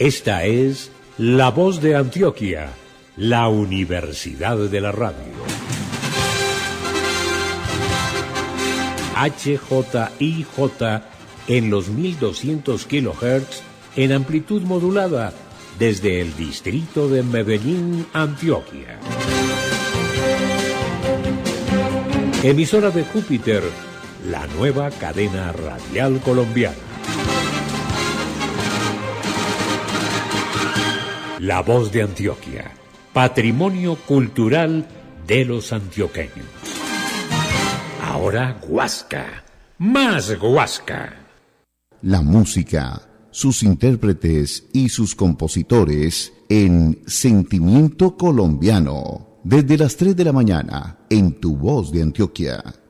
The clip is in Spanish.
Esta es La Voz de Antioquia, la Universidad de la Radio. HJIJ en los 1200 kHz en amplitud modulada desde el distrito de Medellín, Antioquia. Emisora de Júpiter, la nueva cadena radial colombiana. La Voz de Antioquia, patrimonio cultural de los antioqueños. Ahora Guasca, más Guasca. La música, sus intérpretes y sus compositores en Sentimiento Colombiano. Desde las 3 de la mañana, en Tu Voz de Antioquia.